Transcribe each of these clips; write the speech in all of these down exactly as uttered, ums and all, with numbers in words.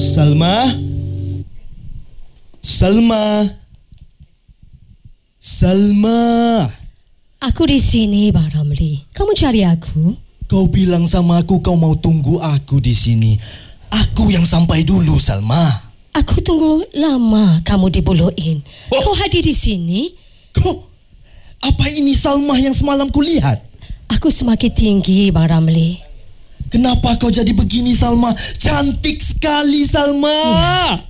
Salma? Salma? Salma? Aku di sini, Bang Ramli. Kamu cari aku? Kau bilang sama aku kau mau tunggu aku di sini. Aku yang sampai dulu, Salma. Aku tunggu lama kamu di Buluin. Oh. Kau hadir di sini? Kau, apa ini Salma yang semalam kulihat? Aku semakin tinggi, Bang Ramli. Kenapa kau jadi begini, Salma? Cantik sekali, Salma. Ya.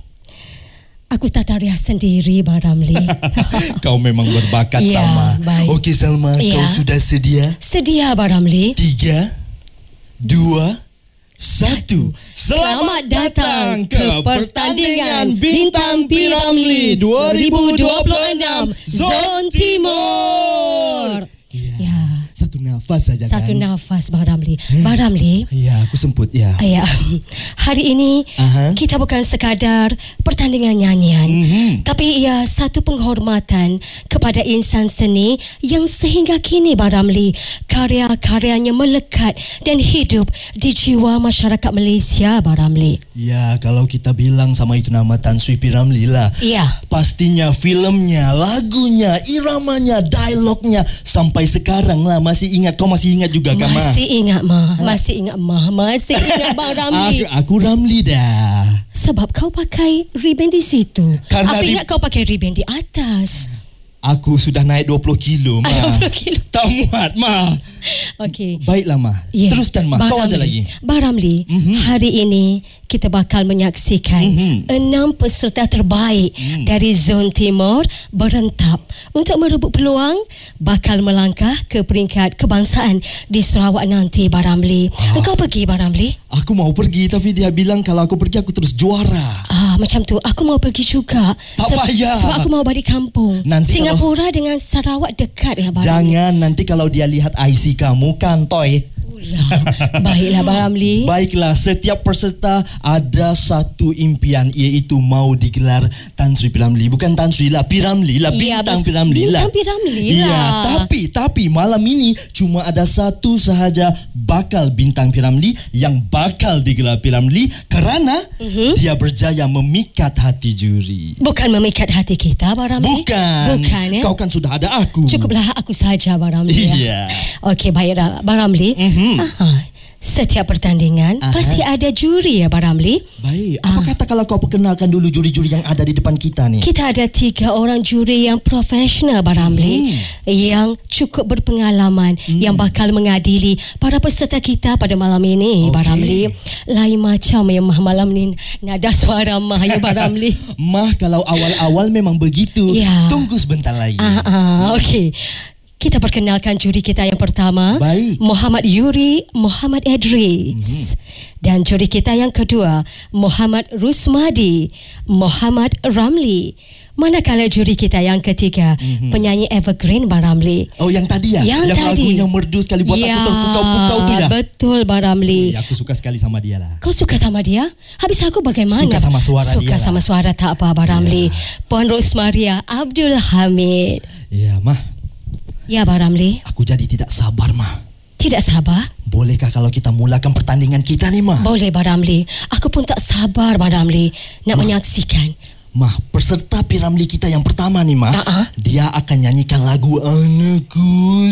Aku tata rias sendiri, Bang Ramli. Kau memang berbakat, ya, Salma. Baik. Okey, Salma, ya. Kau sudah sedia? Sedia, Bang Ramli. Tiga, dua, satu. Selamat datang ke pertandingan Bintang P. Ramlee dua ribu dua puluh enam Zon Timur. Ya. ya. Satu nafas saja kan? Satu nafas, Bang Ramli. Bang Ramli. Ya, aku semput ya. Ya. Hari ini Aha. kita bukan sekadar pertandingan nyanyian, mm-hmm. tapi ia satu penghormatan kepada insan seni yang sehingga kini, Bang Ramli, karya-karyanya melekat dan hidup di jiwa masyarakat Malaysia, Bang Ramli. Ya, kalau kita bilang sama itu nama Tan Sri P. Ramlee lah. Ya. Pastinya filmnya, lagunya, iramanya, dialognya sampai sekarang lah masih ingat. Kau masih ingat juga kan, Ma? Masih ingat, Ma. Masih ingat, Ma. Masih ingat, Bang Ramli. Aku, aku Ramlee dah. Sebab kau pakai ribbon di situ. Karena aku ingat rib- kau pakai ribbon di atas. Aku sudah naik dua puluh kilo, Ma. dua puluh kilo. Tak muat, Ma. Okey. Baiklah, Ma. Yeah. Teruskan, Ma. Kau ada lagi? Bang Ramli, mm-hmm. hari ini kita bakal menyaksikan mm-hmm. enam peserta terbaik mm. dari Zon Timur berentap untuk merebut peluang bakal melangkah ke peringkat kebangsaan di Sarawak nanti, Bang Ramli. Ah. Engkau pergi, Bang Ramli? Aku mau pergi, tapi dia bilang kalau aku pergi aku terus juara. Ah, macam tu. Aku mau pergi juga. Tak Se- payah. Sebab aku mau balik kampung. Nanti Singapura kalau... dengan Sarawak dekat ya, Bang Jangan, Ramli. nanti kalau dia lihat I C kamu kantoi. Baiklah, Bang Ramli. Baiklah, setiap peserta ada satu impian, iaitu mau digelar Tan Sri P. Ramlee. Bukan Tan Sri lah, P. Ramlee lah, Bintang ya, P. Ramlee lah. Bintang P. Ramlee lah. Iya, tapi tapi malam ini cuma ada satu sahaja bakal Bintang P. Ramlee yang bakal digelar P. Ramlee kerana uh-huh. dia berjaya memikat hati juri. Bukan memikat hati kita, Bang Ramli. Bukan. Bukan ya? Kau kan sudah ada aku. Cukuplah aku saja, Bang Ramli. Iya. Okey, baiklah, Bang Ramli. Uh-huh. Aha. Setiap pertandingan Aha. pasti ada juri ya, Bang Ramli. Baik. Apa ah. kata kalau kau perkenalkan dulu juri-juri yang ada di depan kita ni? Kita ada tiga orang juri yang profesional, Bang Ramli, hmm. yang cukup berpengalaman, hmm. yang bakal mengadili para peserta kita pada malam ini, okay. Bang Ramli. Lain macam ya, Mah, malam ni nada suara Mah ya, Bang Ramli. Mah, kalau awal-awal memang begitu. Ya. Tunggu sebentar lagi. Ah, ah, okey. Kita perkenalkan juri kita yang pertama. Baik. Muhammad Yuri Muhammad Idris. Mm-hmm. Dan juri kita yang kedua, Muhammad Rusmadi Muhammad Ramlee. Manakala juri kita yang ketiga, mm-hmm. penyanyi evergreen, Bang Ramli. Oh, yang tadi ya? Yang, yang tadi. lagunya merdu sekali buat ya, aku terpukau-pukau tu ya? Betul, Bang Ramli. Oh, ya, aku suka sekali sama dia lah. Kau suka sama dia? Habis aku bagaimana? Suka sama suara suka dia Suka sama lah. suara, tak apa, Bang Ramli. Ya. Puan Rosmaria Abdul Hamid. Ya, Mah. Ya, Bang Ramli. Aku jadi tidak sabar, Mah. Tidak sabar? Bolehkah kalau kita mulakan pertandingan kita ni, Mah? Boleh, Bang Ramli. Aku pun tak sabar, Bang Ramli, nak Ma. menyaksikan. Mah, peserta P. Ramlee kita yang pertama ni, Mah, uh-uh. dia akan nyanyikan lagu Anakku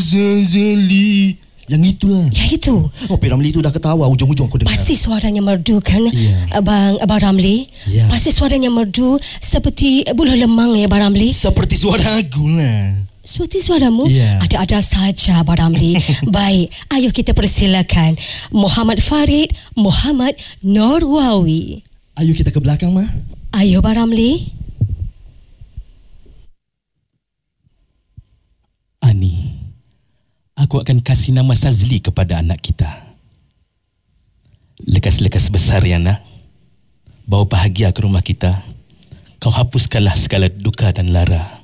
Zazali. Yang itulah. Ya, itu. Oh, P. Ramlee itu dah ketawa. Ujung-ujung aku dengar. Pasti suaranya merdu kan, yeah. Abang, Abang Ramli? Yeah. Pasti suaranya merdu seperti bulu lemang ya, Abang Ramli? Seperti suara aku lah. Seperti suaramu? Yeah. Ada-ada saja, Abang Ramli. Baik, ayo kita persilakan Muhammad Farid Muhammad Norwawi. Ayo kita ke belakang, Mah. Ayo, Abang Ramli. Ani, aku akan kasih nama Sazli kepada anak kita. Lekas-lekas besar ya, nak. Bawa bahagia ke rumah kita. Kau hapuskanlah segala duka dan lara.